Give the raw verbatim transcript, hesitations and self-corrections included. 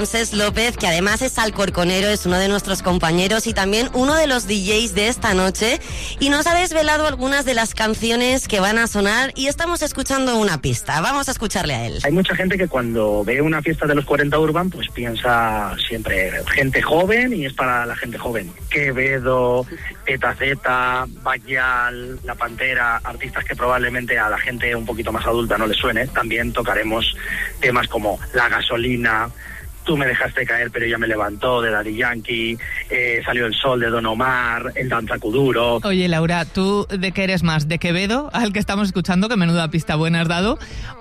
Ramsés López, que además es alcorconero, es uno de nuestros compañeros y también uno de los D Js de esta noche, y nos ha desvelado algunas de las canciones que van a sonar y estamos escuchando una pista. Vamos a escucharle a él. Hay mucha gente que cuando ve una fiesta de los cuarenta Urban, pues piensa siempre gente joven y es para la gente joven. Quevedo, Eta Zeta, Bayal, La Pantera, artistas que probablemente a la gente un poquito más adulta no les suene. También tocaremos temas como La Gasolina, Tú me dejaste caer pero ya me levantó, de Daddy Yankee, eh, Salió el sol, de Don Omar, El Danzacuduro. Oye, Laura, ¿tú de qué eres más? ¿De Quevedo, al que estamos escuchando, que menuda pista buena has dado?